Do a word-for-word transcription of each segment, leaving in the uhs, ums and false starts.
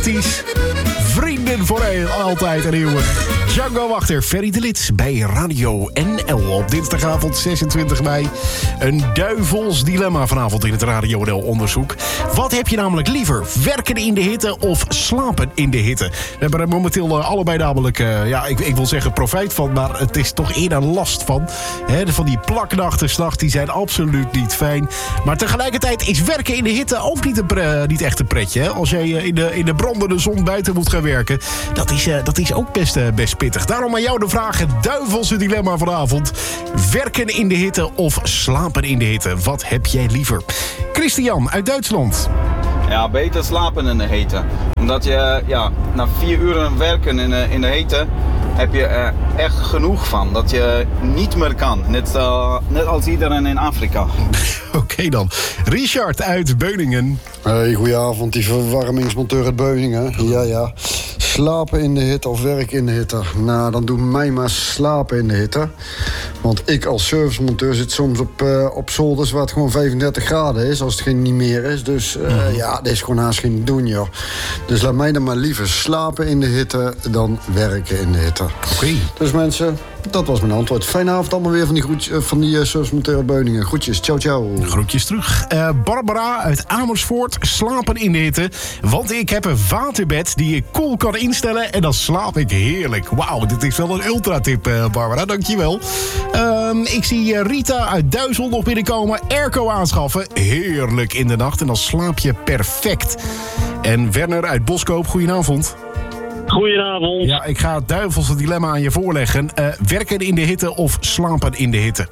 Vrienden voor altijd en eeuwig. Django Wachter, Ferry de Lid bij Radio N L op dinsdagavond zesentwintig mei. Een duivels dilemma vanavond in het Radio N L-onderzoek. Wat heb je namelijk liever? Werken in de hitte of slapen in de hitte? We hebben er momenteel uh, allebei namelijk, uh, ja, ik, ik wil zeggen profijt van, maar het is toch eerder last van. He, van die plaknachten 's nachts, die zijn absoluut niet fijn. Maar tegelijkertijd is werken in de hitte ook niet, een pre, niet echt een pretje. Hè? Als jij uh, in, de, in de brandende zon buiten moet gaan werken, dat is, uh, dat is ook best, uh, best pittig. Daarom aan jou de vraag, het duivelse dilemma vanavond. Werken in de hitte of slapen in de hitte? Wat heb jij liever? Christian uit Duitsland. Ja, beter slapen in de hitte. Omdat je ja, na vier uur werken in de, in de hitte heb je er echt genoeg van. Dat je niet meer kan. Net, uh, net als iedereen in Afrika. Oké okay dan. Richard uit Beuningen. Hey, goedenavond, die verwarmingsmonteur uit Beuningen. Ja, ja. Slapen in de hitte of werken in de hitte? Nou, dan doe mij maar slapen in de hitte. Want ik als servicemonteur zit soms op, uh, op zolders waar het gewoon vijfendertig graden is, als het geen niet meer is. Dus uh, mm-hmm. ja, dat is gewoon haast geen doen, joh. Dus laat mij dan maar liever slapen in de hitte dan werken in de hitte. Oké. Okay. Dus mensen, dat was mijn antwoord. Fijne avond allemaal weer van die, groet, van die uh, servicemonteur uit Beuningen. Groetjes, ciao, ciao. Groetjes terug. Uh, Barbara uit Amersfoort, slapen in de hitte. Want ik heb een waterbed die ik koel kan instellen en dan slaap ik heerlijk. Wauw, dit is wel een ultratip, uh, Barbara, dankjewel. Uh, ik zie uh, Rita uit Duizel nog binnenkomen. Airco aanschaffen, heerlijk in de nacht en dan slaap je perfect. En Werner uit Boskoop, goedenavond. Goedenavond. Ja, ik ga het duivelse dilemma aan je voorleggen. Uh, werken in de hitte of slapen in de hitte?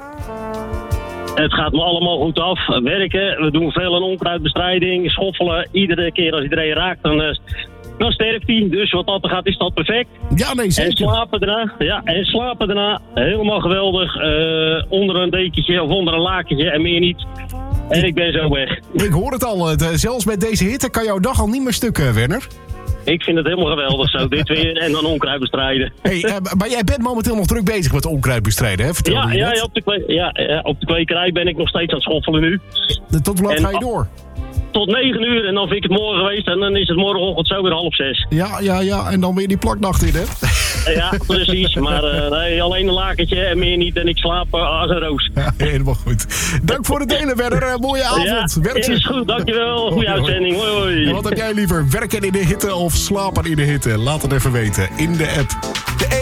Het gaat me allemaal goed af. Werken, we doen veel aan onkruidbestrijding, schoffelen. Iedere keer als iedereen raakt, dan, uh, dan sterft hij. Dus wat dat gaat, is dat perfect. Ja, nee, zeker. En slapen daarna, ja, en slapen daarna, helemaal geweldig. Uh, onder een dekentje of onder een lakentje en meer niet. En ik ben zo weg. Ik hoor het al, uh, zelfs met deze hitte kan jouw dag al niet meer stukken, Werner. Ik vind het helemaal geweldig zo, dit weer en dan onkruid bestrijden. Hey, uh, maar jij bent momenteel nog druk bezig met onkruid bestrijden, hè? Vertel ja, je ja, ja, op de kwe- ja, ja, op de kwekerij ben ik nog steeds aan het schoffelen nu. Tot hoe laat ga je door? Tot negen uur en dan vind ik het morgen geweest en dan is het morgenochtend zo weer half zes. Ja, ja, ja, en dan weer die plaknacht in, hè? Ja, precies, maar uh, nee, alleen een lakentje en meer niet en ik slaap uh, als een roos. Ja, helemaal goed. Dank voor het delen, Werner. Uh, mooie avond. Ja, Werk is goed, dankjewel. Goeie uitzending. Hoi, hoi. En wat heb jij liever? Werken in de hitte of slapen in de hitte? Laat het even weten in de app. De